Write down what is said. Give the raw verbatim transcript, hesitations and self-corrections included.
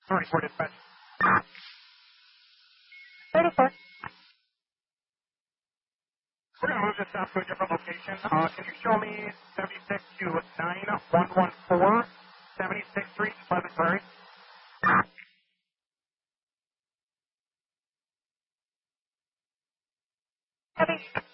Sorry for dispatch. thirty-four. We're going to move this out to a different location. Uh, can you show me seventy-six to nine one one four, seventy-sixth Street, Pleasant Prairie? Heavy.